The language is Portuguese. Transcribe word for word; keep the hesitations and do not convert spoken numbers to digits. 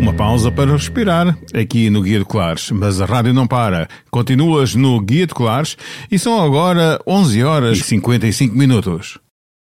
Uma pausa para respirar aqui no Guia de Colares, mas a rádio não para. Continuas no Guia de Colares e são agora onze horas e cinquenta e cinco minutos.